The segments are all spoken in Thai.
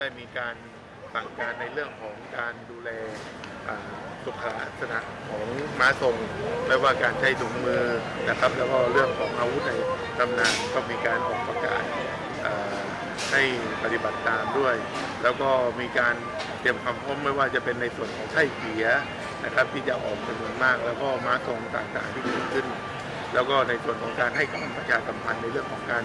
ได้มีการสั่งการในเรื่องของการดูแลสุขลักษณะของม้าทรงไม่ว่าการใช้ถุงมือนะครับแล้วก็เรื่องของอาวุธในตำนานก็มีการออกประกาศให้ปฏิบัติตามด้วยแล้วก็มีการเตรียมความพร้อมไม่ว่าจะเป็นในส่วนของไถ่เกียนะครับที่จะออกจำนวนมากแล้วก็ม้าทรงต่างๆที่เกิดขึ้นแล้วก็ในส่วนของการให้การประชาสัมพันธ์ในเรื่องของการ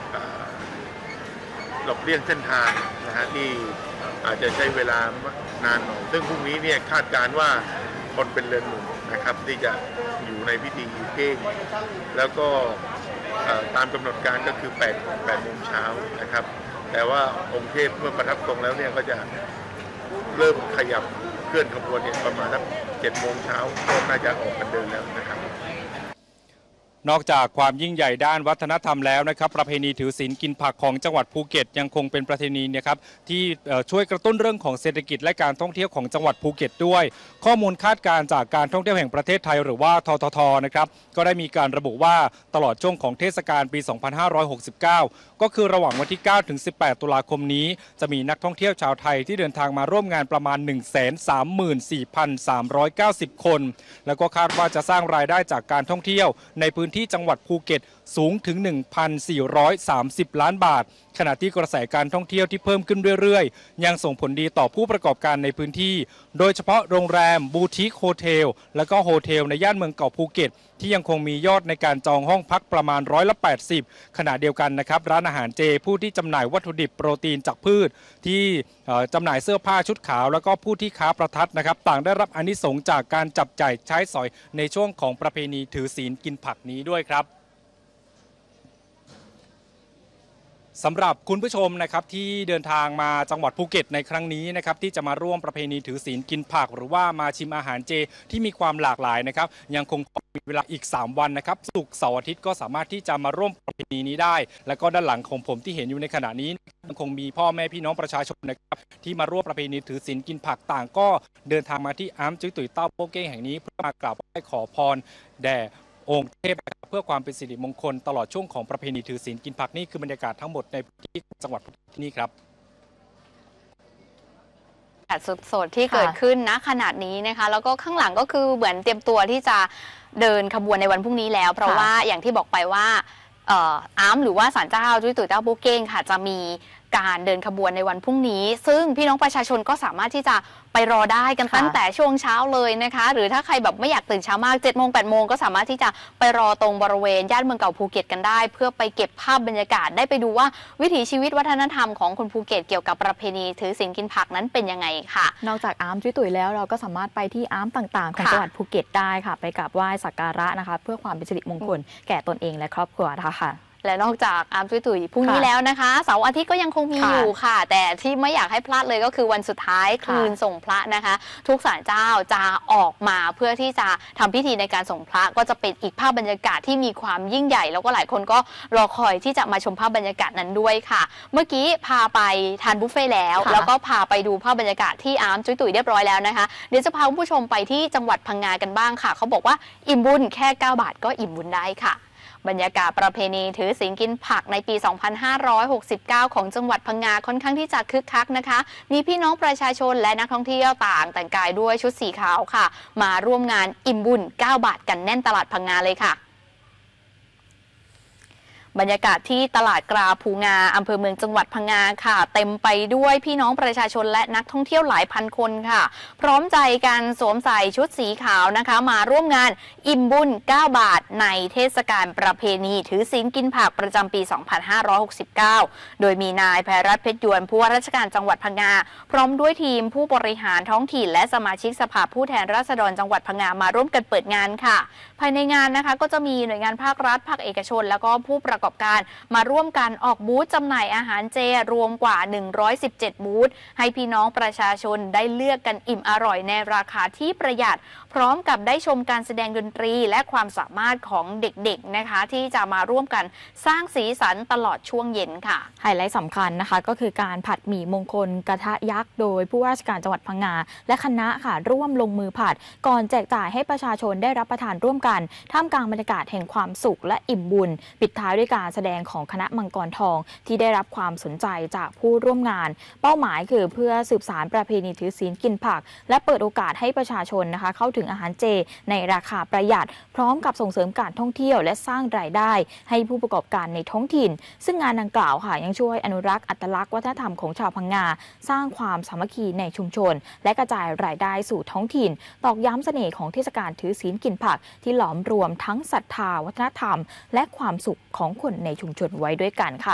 หลบเลี่ยงเส้นทางนะฮะที่อาจจะใช้เวลานานหน่อยซึ่งพรุ่งนี้เนี่ยคาดการณ์ว่าคนเป็นเรือนหมู่นะครับที่จะอยู่ในพิธีเก้งแล้วก็ตามกำหนดการก็คือ8 โมงเช้านะครับแต่ว่าองค์เทพเมื่อประทับทรงแล้วเนี่ยก็จะเริ่มขยับเคลื่อนขบวนเนี่ยประมาณสัก7 โมงเช้าก็น่าจะออกกันเดินแล้วนะครับนอกจากความยิ่งใหญ่ด้านวัฒนธรรมแล้วนะครับประเพณีถือศีลกินผักของจังหวัดภูเก็ตยังคงเป็นประเพณีนะครับที่ช่วยกระตุ้นเรื่องของเศรษฐกิจและการท่องเที่ยวของจังหวัดภูเก็ตด้วยข้อมูลคาดการณ์จากการท่องเที่ยวแห่งประเทศไทยหรือว่าทททนะครับก็ได้มีการระบุว่าตลอดช่วงของเทศกาลปี 2569 ก็คือระหว่างวันที่ 9 ถึง 18 ตุลาคมนี้จะมีนักท่องเที่ยวชาวไทยที่เดินทางมาร่วมงานประมาณ 134,390 คนแล้วก็คาดว่าจะสร้างรายได้จากการท่องเที่ยวในพื้นที่จังหวัดภูเก็ตสูงถึง 1,430 ล้านบาทขณะที่กระแสการท่องเที่ยวที่เพิ่มขึ้นเรื่อยๆยังส่งผลดีต่อผู้ประกอบการในพื้นที่โดยเฉพาะโรงแรมบูติกโฮเทลและก็โฮเทลในย่านเมืองเก่าภูเก็ตที่ยังคงมียอดในการจองห้องพักประมาณ80%ขณะเดียวกันนะครับร้านอาหารเจผู้ที่จำหน่ายวัตถุดิบโปรตีนจากพืชที่จำหน่ายเสื้อผ้าชุดขาวแล้วก็ผู้ที่ค้าประทัดนะครับต่างได้รับอานิสงส์จากการจับจ่ายใช้สอยในช่วงของประเพณีถือศีลกินผักนี้ด้วยครับสำหรับคุณผู้ชมนะครับที่เดินทางมาจังหวัดภูเก็ตในครั้งนี้นะครับที่จะมาร่วมประเพณีถือศีลกินผักหรือว่ามาชิมอาหารเจที่มีความหลากหลายนะครับยังคงมีเวลาอีก3 วันนะครับศุกร์เสาร์อาทิตย์ก็สามารถที่จะมาร่วมประเพณีนี้ได้แล้วก็ด้านหลังของผมที่เห็นอยู่ในขณะนี้ยังคงมีพ่อแม่พี่น้องประชาชนนะครับที่มาร่วมประเพณีถือศีลกินผักต่างก็เดินทางมาที่อาร์มจุ้ยตุ๋ยเต้าโป๊กเก้งแห่งนี้เพื่อมากราบไหว้ขอพรแด่องค์เทพเพื่อความเป็นสิริมงคลตลอดช่วงของประเพณีถือศีลกินผักนี่คือบรรยากาศทั้งหมดในพื้นที่จังหวัดที่นี่ครับสดๆที่เกิดขึ้นณขนาดนี้นะคะแล้วก็ข้างหลังก็คือเหมือนเตรียมตัวที่จะเดินขบวนในวันพรุ่งนี้แล้วเพราะว่าอย่างที่บอกไปว่าอาร์มหรือว่าศาลเจ้าจุ้ยตุ๋ยเต้าโป๊กเก้งค่ะจะมีการเดินขบวนในวันพรุ่งนี้ซึ่งพี่น้องประชาชนก็สามารถที่จะไปรอได้กันตั้งแต่ช่วงเช้าเลยนะคะหรือถ้าใครแบบไม่อยากตื่นเช้ามาก7 โมง 8 โมงก็สามารถที่จะไปรอตรงบริเวณย่านเมืองเก่าภูเก็ตกันได้เพื่อไปเก็บภาพบรรยากาศได้ไปดูว่าวิถีชีวิตวัฒนธรรมของคนภูเก็ตเกี่ยวกับประเพณีถือศีลกินผักนั้นเป็นยังไงค่ะนอกจากอาร์มจุ้ยตุ๋ยแล้วเราก็สามารถไปที่อาร์มต่างๆของจังหวัดภูเก็ตได้ค่ะไปกราบไหว้สักการะนะคะเพื่อความเป็นสิริมงคลแก่ตนเองและครอบครัวนะคะและนอกจากอาร์มจุ้ยตุ๋ยพรุ่งนี้แล้วนะคะเสาร์อาทิตย์ก็ยังคงมีอยู่ค่ะแต่ที่ไม่อยากให้พลาดเลยก็คือวันสุดท้ายคืนส่งพระนะคะทุกศาลเจ้าจะออกมาเพื่อที่จะทำพิธีในการส่งพระก็จะเป็นอีกภาพบรรยากาศที่มีความยิ่งใหญ่แล้วก็หลายคนก็รอคอยที่จะมาชมภาพบรรยากาศนั้นด้วยค่ะเมื่อกี้พาไปทานบุฟเฟ่แล้วก็พาไปดูภาพบรรยากาศที่อาร์มจุ้ยตุ๋ยเรียบร้อยแล้วนะคะเดี๋ยวจะพาผู้ชมไปที่จังหวัดพังงากันบ้างค่ะเขาบอกว่าอิ่มบุญแค่9 บาทก็อิ่มบุญได้ค่ะบรรยากาศประเพณีถือศีลกินผักในปี 2569 ของจังหวัดพังงาค่อนข้างที่จะคึกคักนะคะมีพี่น้องประชาชนและนักท่องเที่ยวต่างแต่งกายด้วยชุดสีขาวค่ะมาร่วมงานอิ่มบุญ9 บาทกันแน่นตลาดพังงาเลยค่ะบรรยากาศที่ตลาดกราภูงาอำเภอเมืองจังหวัดพังงาค่ะเต็มไปด้วยพี่น้องประชาชนและนักท่องเที่ยวหลายพันคนค่ะพร้อมใจกันสวมใส่ชุดสีขาวนะคะมาร่วมงานอิ่มบุญ9 บาทในเทศกาลประเพณีถือศีลกินผักประจำปี 2569 โดยมีนายไพรัตน์เพชรยวนผู้ว่าราชการจังหวัดพังงาพร้อมด้วยทีมผู้บริหารท้องถิ่นและสมาชิกสภาผู้แทนราษฎรจังหวัดพังงามาร่วมกันเปิดงานค่ะภายในงานนะคะก็จะมีหน่วยงานภาครัฐภาคเอกชนแล้วก็ผู้ประกอบการมาร่วมกันออกบูธจำหน่ายอาหารเจรวมกว่า117บูธให้พี่น้องประชาชนได้เลือกกันอิ่มอร่อยในราคาที่ประหยัดพร้อมกับได้ชมการแสดงดนตรีและความสามารถของเด็กๆนะคะที่จะมาร่วมกันสร้างสีสันตลอดช่วงเย็นค่ะไฮไลท์สำคัญนะคะก็คือการผัดหมี่มงคลกระทะยักษ์โดยผู้ว่าราชการจังหวัดพังงาและคณะค่ะร่วมลงมือผัดก่อนแจกจ่ายให้ประชาชนได้รับประทานร่วมกันท่ามกลางบรรยากาศแห่งความสุขและอิ่มบุญปิดท้ายด้วยการแสดงของคณะมังกรทองที่ได้รับความสนใจจากผู้ร่วมงานเป้าหมายคือเพื่อสืบสานประเพณีถือศีลกินผักและเปิดโอกาสให้ประชาชนนะคะเข้าถึงอาหารเจในราคาประหยัดพร้อมกับส่งเสริมการท่องเที่ยวและสร้างรายได้ให้ผู้ประกอบการในท้องถิ่นซึ่งงานดังกล่าวค่ะยังช่วยอนุรักษ์อัตลักษณ์วัฒนธรรมของชาวพังงาสร้างความสามัคคีในชุมชนและกระจายรายได้สู่ท้องถิ่นตอกย้ำเสน่ห์ของเทศกาลถือศีลกินผักที่หลอมรวมทั้งศรัทธาวัฒนธรรมและความสุขของคนในชุมชนไว้ด้วยกันค่ะ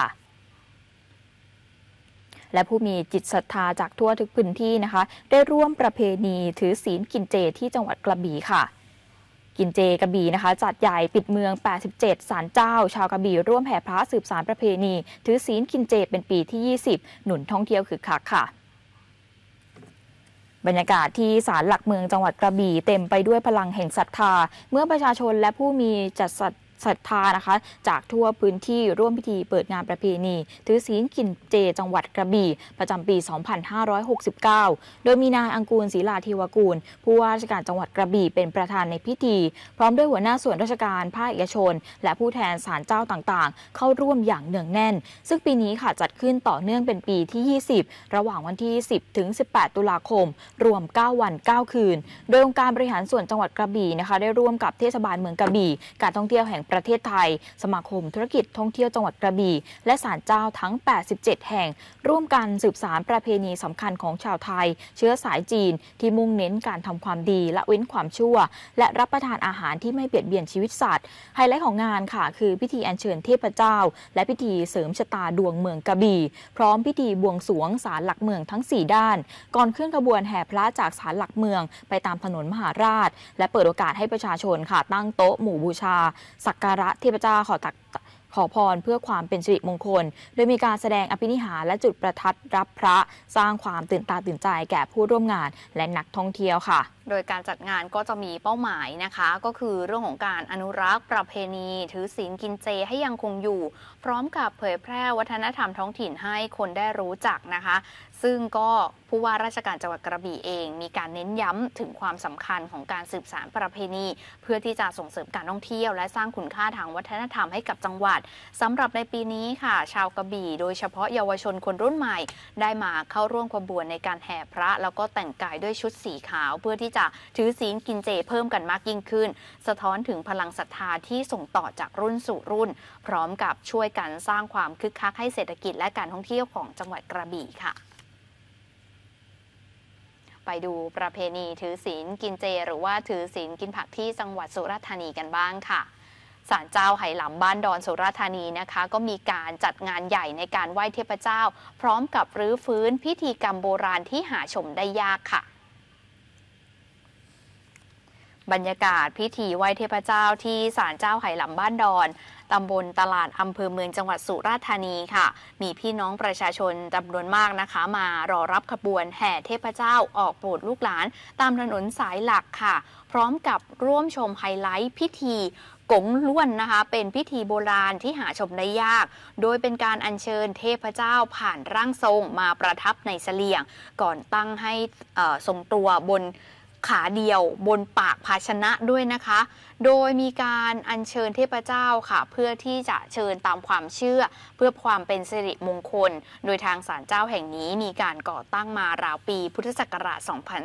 และผู้มีจิตศรัทธาจากทั่วทุกพื้นที่นะคะได้ร่วมประเพณีถือศีลกินเจที่จังหวัดกระบี่ค่ะกินเจกระบี่นะคะจัดใหญ่ปิดเมือง87ศาลเจ้าชาวกระบี่ร่วมแห่พระสืบสานประเพณีถือศีลกินเจเป็นปีที่20หนุนท่องเที่ยวคึกคักค่ะบรรยากาศที่ศาลหลักเมืองจังหวัดกระบี่เต็มไปด้วยพลังแห่งศรัทธาเมื่อประชาชนและผู้มีจิตศรัทธานะคะจากทั่วพื้นที่ร่วมพิธีเปิดงานประเพณีถือศีลกินเจจังหวัดกระบี่ประจำปี 2569 โดยมีนายอังกูลศรีลาเทวกูลผู้ว่าราชการจังหวัดกระบี่เป็นประธานในพิธีพร้อมด้วยหัวหน้าส่วนราชการภาคเอกชนและผู้แทนศาลเจ้าต่างๆเข้าร่วมอย่างเนืองแน่นซึ่งปีนี้ค่ะจัดขึ้นต่อเนื่องเป็นปีที่ 20 ระหว่างวันที่ 10 ถึง 18 ตุลาคมรวม 9 วัน 9 คืนโดยองค์การบริหารส่วนจังหวัดกระบี่นะคะได้ร่วมกับเทศบาลเมืองกระบี่การท่องเที่ยวแห่งประเทศไทยสมาคมธุรกิจท่องเที่ยวจังหวัดกระบี่และศาลเจ้าทั้ง87แห่งร่วมกันสืบสานประเพณีสำคัญของชาวไทยเชื้อสายจีนที่มุ่งเน้นการทำความดีละเว้นความชั่วและรับประทานอาหารที่ไม่เบียดเบียนชีวิตสัตว์ไฮไลท์ของงานค่ะคือพิธีอัญเชิญเทพเจ้าและพิธีเสริมชะตาดวงเมืองกระบี่พร้อมพิธีบวงสรวงศาลหลักเมืองทั้ง4ด้านก่อนเคลื่อนขบวนแห่พระจากศาลหลักเมืองไปตามถนนมหาราชและเปิดโอกาสให้ประชาชนค่ะตั้งโต๊ะหมู่บูชาสักการะเทพเจ้าขอพรเพื่อความเป็นสิริมงคลโดยมีการแสดงอภินิหารและจุดประทัดรับพระสร้างความตื่นตาตื่นใจแก่ผู้ร่วมงานและนักท่องเที่ยวค่ะโดยการจัดงานก็จะมีเป้าหมายนะคะก็คือเรื่องของการอนุรักษ์ประเพณีถือศีลกินเจให้ยังคงอยู่พร้อมกับเผยแพร่วัฒนธรรมท้องถิ่นให้คนได้รู้จักนะคะซึ่งก็ผู้ว่าราชการจังหวัดกระบี่เองมีการเน้นย้ำถึงความสำคัญของการสืบสานประเพณีเพื่อที่จะส่งเสริมการท่องเที่ยวและสร้างคุณค่าทางวัฒนธรรมให้กับจังหวัดสำหรับในปีนี้ค่ะชาวกระบี่โดยเฉพาะเยาวชนคนรุ่นใหม่ได้มาเข้าร่วมขบวนในการแห่พระแล้วก็แต่งกายด้วยชุดสีขาวเพื่อที่จะถือศีลกินเจเพิ่มกันมากยิ่งขึ้นสะท้อนถึงพลังศรัทธาที่ส่งต่อจากรุ่นสู่รุ่นพร้อมกับช่วยกันสร้างความคึกคักให้เศรษฐกิจและการท่องเที่ยวของจังหวัดกระบี่ค่ะไปดูประเพณีถือศีลกินเจหรือว่าถือศีลกินผักที่จังหวัดสุราษฎร์ธานีกันบ้างค่ะศาลเจ้าไหหลำบ้านดอนสุราษฎร์ธานีนะคะก็มีการจัดงานใหญ่ในการไหว้เทพเจ้าพร้อมกับรื้อฟื้นพิธีกรรมโบราณที่หาชมได้ยากค่ะบรรยากาศพิธีไหว้เทพเจ้าที่ศาลเจ้าไหหลำบ้านดอนตำบลตลาดอำเภอเมืองจังหวัดสุราษฎร์ธานีค่ะมีพี่น้องประชาชนจำนวนมากนะคะมารอรับขบวนแห่เทพเจ้าออกโปรดลูกหลานตามถนนสายหลักค่ะพร้อมกับร่วมชมไฮไลท์พิธีกงล้วนนะคะเป็นพิธีโบราณที่หาชมได้ยากโดยเป็นการอัญเชิญเทพเจ้าผ่านร่างทรงมาประทับในเสลี่ยงก่อนตั้งให้ทรงตัวบนขาเดียวบนปากภาชนะด้วยนะคะโดยมีการอัญเชิญเทพเจ้าค่ะเพื่อที่จะเชิญตามความเชื่อเพื่อความเป็นสิริมงคลโดยทางศาลเจ้าแห่งนี้มีการก่อตั้งมาราวปีพุทธศักราช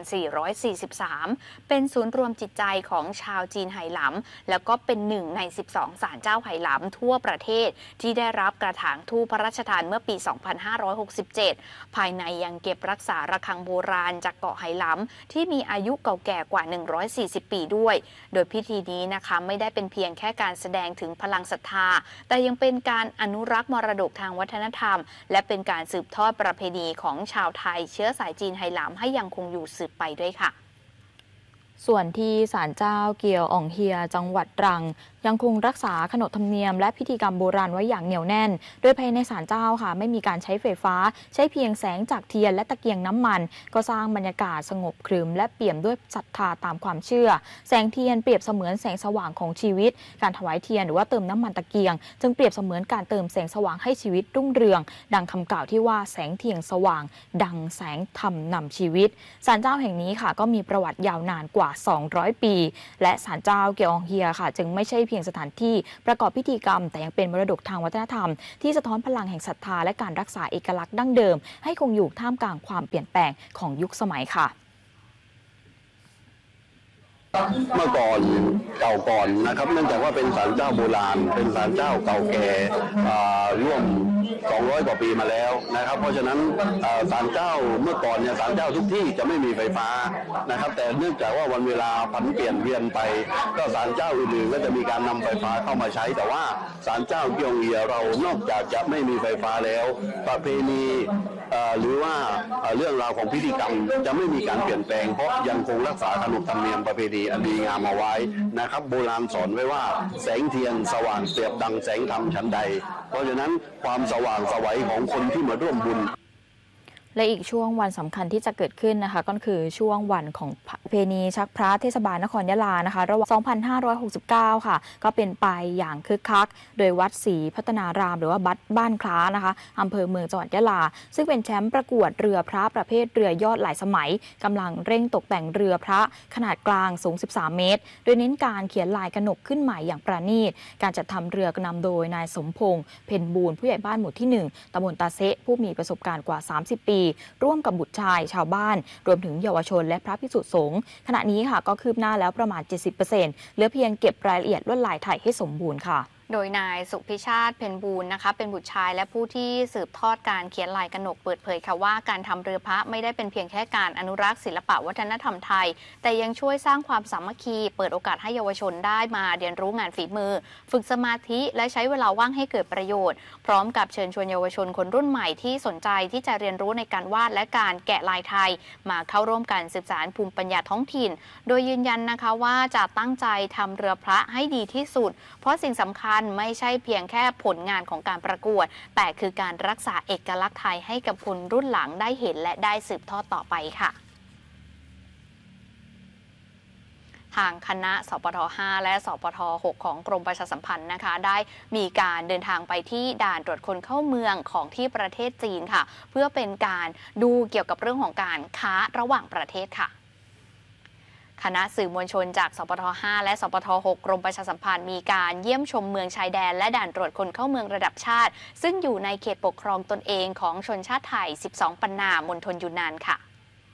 2443 เป็นศูนย์รวมจิตใจของชาวจีนไหหลำแล้วก็เป็นหนึ่งใน 12 ศาลเจ้าไหหลำทั่วประเทศที่ได้รับกระถางธูปพระราชทานเมื่อปี 2567 ภายในยังเก็บรักษาระฆังโบราณจากเกาะไหหลำที่มีอายุเก่าแก่กว่า 140 ปีด้วยโดยพิธีนี้นะคะไม่ได้เป็นเพียงแค่การแสดงถึงพลังศรัทธาแต่ยังเป็นการอนุรักษ์มรดกทางวัฒนธรรมและเป็นการสืบทอดประเพณีของชาวไทยเชื้อสายจีนไหหลำให้ยังคงอยู่สืบไปด้วยค่ะส่วนที่ศาลเจ้าเกียวอ่องเฮียจังหวัดตรังยังคงรักษาขนบธรรมเนียมและพิธีกรรมโบราณไว้อย่างเหนียวแน่นโดยภายในศาลเจ้าค่ะไม่มีการใช้ไฟฟ้าใช้เพียงแสงจากเทียนและตะเกียงน้ำมันก็สร้างบรรยากาศสงบครึมและเปี่ยมด้วยศรัทธาตามความเชื่อแสงเทียนเปรียบเสมือนแสงสว่างของชีวิตการถวายเทียนหรือว่าเติมน้ำมันตะเกียงจึงเปรียบเสมือนการเติมแสงสว่างให้ชีวิตรุ่งเรืองดังคำกล่าวที่ว่าแสงเทียนสว่างดังแสงธรรมนำชีวิตศาลเจ้าแห่งนี้ค่ะก็มีประวัติยาวนานกว่า200 ปีและศาลเจ้าเกียวอ่องเฮียค่ะจึงไม่ใช่เพียงสถานที่ประกอบพิธีกรรมแต่ยังเป็นมรดกทางวัฒนธรรมที่สะท้อนพลังแห่งศรัทธาและการรักษาเอกลักษณ์ดั้งเดิมให้คงอยู่ท่ามกลางความเปลี่ยนแปลงของยุคสมัยค่ะเมื่อก่อนเก่าก่อนนะครับเนื่องจากว่าเป็นศาลเจ้าโบราณเป็นศาลเจ้าเก่าแก่ร่วม200 กว่าปีมาแล้วนะครับเพราะฉะนั้นศาลเจ้าเมื่อก่อนเนี่ยศาลเจ้าทุกที่จะไม่มีไฟฟ้านะครับแต่เนื่องจากว่าวันเวลาผันเปลี่ยนเวียนไปก็ศาลเจ้าอื่นๆก็จะมีการนำไฟฟ้าเข้ามาใช้แต่ว่าศาลเจ้าเกียงเอียเรานอกจากจะไม่มีไฟฟ้าแล้วประเพณีหรือว่าเรื่องราวของพิธีกรรมจะไม่มีการเปลี่ยนแปลงเพราะยังคงรักษาขนบธรรมเนียมประเพณีอันดีงามเอาไว้นะครับโบราณสอนไว้ว่าแสงเทียนสว่างเปรียบดังแสงธรรมชั้นใดเพราะฉะนั้นความสว่างไสวของคนที่มาร่วมบุญและอีกช่วงวันสำคัญที่จะเกิดขึ้นนะคะก็คือช่วงวันของประเพณีชักพระเทศบาลนครยะลานะคะระหว่าง 2569 ค่ะก็เป็นไปอย่างคึกคักโดยวัดศรีพัฒนารามหรือว่าวัดบ้านคล้านะคะอำเภอเมืองจังหวัดยะลาซึ่งเป็นแชมป์ประกวดเรือพระประเภทเรือยอดหลายสมัยกำลังเร่งตกแต่งเรือพระขนาดกลางสูง 13 เมตรโดยเน้นการเขียนลายกนกขึ้นใหม่อย่างประณีตการจัดทำเรือนำโดยนายสมพงษ์เพ็ญบูรณ์ผู้ใหญ่บ้านหมู่ที่ 1 ตำบลตาเซะผู้มีประสบการณ์กว่า 30 ปีร่วมกับบุตรชายชาวบ้านรวมถึงเยาวชนและพระภิกษุสงฆ์ขณะนี้ค่ะก็คืบหน้าแล้วประมาณ 70% เหลือเพียงเก็บรายละเอียดลวดลายไทยให้สมบูรณ์ค่ะโดยนายสุพิชาติเพ็ญบูรณ์นะคะเป็นบุตรชายและผู้ที่สืบทอดการเขียนลายกนกเปิดเผยค่ะว่าการทำเรือพระไม่ได้เป็นเพียงแค่การอนุรักษ์ศิลปะวัฒนธรรมไทยแต่ยังช่วยสร้างความสามัคคีเปิดโอกาสให้เยาวชนได้มาเรียนรู้งานฝีมือฝึกสมาธิและใช้เวลาว่างให้เกิดประโยชน์พร้อมกับเชิญชวนเยาวชนคนรุ่นใหม่ที่สนใจที่จะเรียนรู้ในการวาดและการแกะลายไทยมาเข้าร่วมการสืบสานภูมิปัญญาท้องถิ่นโดยยืนยันนะคะว่าจะตั้งใจทำเรือพระให้ดีที่สุดเพราะสิ่งสำคัญไม่ใช่เพียงแค่ผลงานของการประกวดแต่คือการรักษาเอกลักษณ์ไทยให้กับคนรุ่นหลังได้เห็นและได้สืบทอดต่อไปค่ะทางคณะสปท5และสปท6ของกรมประชาสัมพันธ์นะคะได้มีการเดินทางไปที่ด่านตรวจคนเข้าเมืองของที่ประเทศจีนค่ะเพื่อเป็นการดูเกี่ยวกับเรื่องของการค้าระหว่างประเทศค่ะคณะสื่อมวลชนจากสปท5และสปท6กรมประชาสัมพันธ์มีการเยี่ยมชมเมืองชายแดนและด่านตรวจคนเข้าเมืองระดับชาติซึ่งอยู่ในเขตปกครองตนเองของชนชาติไทย12ปันนามณฑลยูนนานค่ะ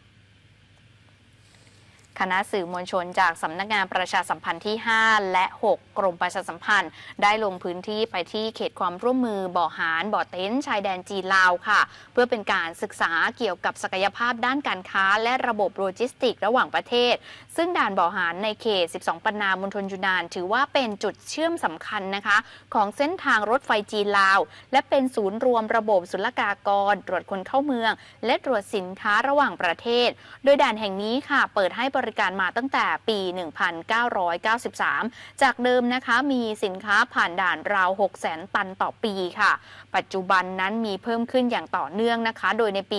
คณะสื่อมวลชนจากสำนักงานประชาสัมพันธ์ที่5และ6กรมประชาสัมพันธ์ได้ลงพื้นที่ไปที่เขตความร่วมมือบ่อหารบ่อเต็นท์ชายแดนจีนลาวค่ะเพื่อเป็นการศึกษาเกี่ยวกับศักยภาพด้านการค้าและระบบโลจิสติกระหว่างประเทศซึ่งด่านบ่อหารในเขต12ปันนามณฑลยูนนานถือว่าเป็นจุดเชื่อมสำคัญนะคะของเส้นทางรถไฟจีนลาวและเป็นศูนย์รวมระบบศุลกากรตรวจคนเข้าเมืองและตรวจสินค้าระหว่างประเทศโดยด่านแห่งนี้ค่ะเปิดให้บริการมาตั้งแต่ปี 1993 จากเดิมนะคะมีสินค้าผ่านด่านราว 600,000 ตันต่อปีค่ะปัจจุบันนั้นมีเพิ่มขึ้นอย่างต่อเนื่องนะคะโดยในปี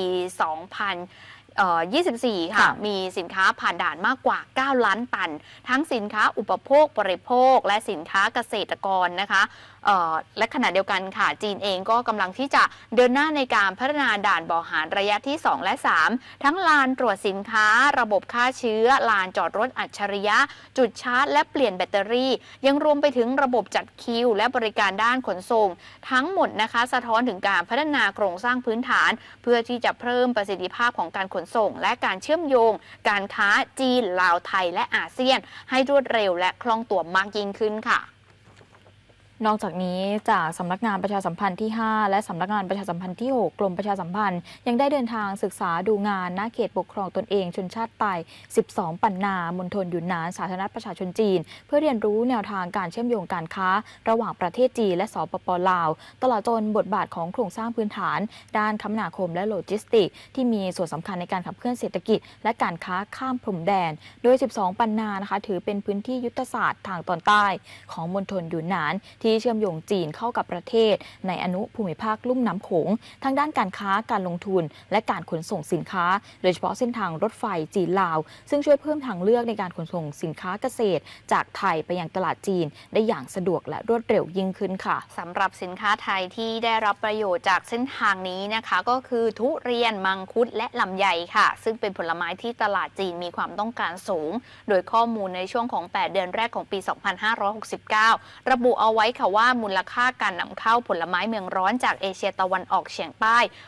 24 ค่ะมีสินค้าผ่านด่านมากกว่า 9 ล้านตันทั้งสินค้าอุปโภคบริโภคและสินค้าเกษตรกรนะคะและขณะเดียวกันค่ะจีนเองก็กำลังที่จะเดินหน้าในการพัฒนาด่านบ่อหารระยะที่2และ3ทั้งลานตรวจสินค้าระบบฆ่าเชื้อลานจอดรถอัจฉริยะจุดชาร์จและเปลี่ยนแบตเตอรี่ยังรวมไปถึงระบบจัดคิวและบริการด้านขนส่งทั้งหมดนะคะสะท้อนถึงการพัฒนาโครงสร้างพื้นฐานเพื่อที่จะเพิ่มประสิทธิภาพของการขนส่งและการเชื่อมโยงการค้าจีนลาวไทยและอาเซียนให้รวดเร็วและคล่องตัวมากยิ่งขึ้นค่ะนอกจากนี้จากสำนักงานประชาสัมพันธ์ที่5และสำนักงานประชาสัมพันธ์ที่6กรมประชาสัมพันธ์ยังได้เดินทางศึกษาดูงานณเขตปกครองตนเองชนชาติไทย12ปันนามณฑลยูนนานสาธารณรัฐประชาชนจีนเพื่อเรียนรู้แนวทางการเชื่อมโยงการค้าระหว่างประเทศจีนและสปป.ลาวตลอดจนบทบาทของโครงสร้างพื้นฐานด้านคมนาคมและโลจิสติกที่มีส่วนสำคัญในการขับเคลื่อนเศรษฐกิจและการค้าข้ามพรมแดนโดย12ปันนานะคะถือเป็นพื้นที่ยุทธศาสตร์ทางตอนใต้ของมณฑลยูนนานที่ที่เชื่อมโยงจีนเข้ากับประเทศในอนุภูมิภาคลุ่มน้ำโขงทั้งด้านการค้าการลงทุนและการขนส่งสินค้าโดยเฉพาะเส้นทางรถไฟจีนลาวซึ่งช่วยเพิ่มทางเลือกในการขนส่งสินค้าเกษตรจากไทยไปยังตลาดจีนได้อย่างสะดวกและรวดเร็วยิ่งขึ้นค่ะสำหรับสินค้าไทยที่ได้รับประโยชน์จากเส้นทางนี้นะคะก็คือทุเรียนมังคุดและลำไยค่ะซึ่งเป็นผลไม้ที่ตลาดจีนมีความต้องการสูงโดยข้อมูลในช่วงของ8เดือนแรกของปี 2569 ระบุเอาไว้ค่ะว่ามูลค่าการนำเข้าผลไม้เมืองร้อนจากเอเชียตะวันออกเฉียงใต้